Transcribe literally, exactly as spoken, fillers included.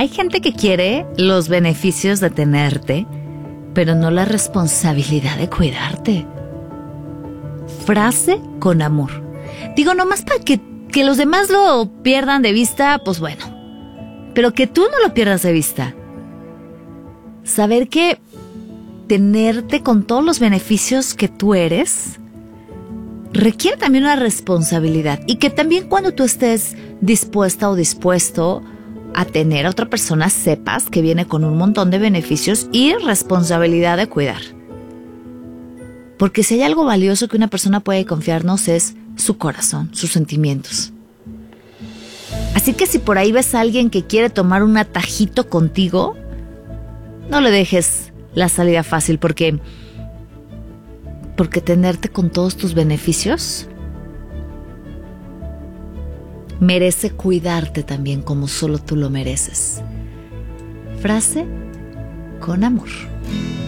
hay gente que quiere los beneficios de tenerte, pero no la responsabilidad de cuidarte. Frase con amor. Digo, nomás para que, que los demás lo pierdan de vista, pues bueno. Pero que tú no lo pierdas de vista. Saber que tenerte con todos los beneficios que tú eres requiere también una responsabilidad. Y que también cuando tú estés dispuesta o dispuesto a tener a otra persona, sepas que viene con un montón de beneficios y responsabilidad de cuidar. Porque si hay algo valioso que una persona puede confiarnos es su corazón, sus sentimientos. Así que si por ahí ves a alguien que quiere tomar un atajito contigo, no le dejes la salida fácil, porque, porque tenerte con todos tus beneficios merece cuidarte también como solo tú lo mereces. Frase con amor.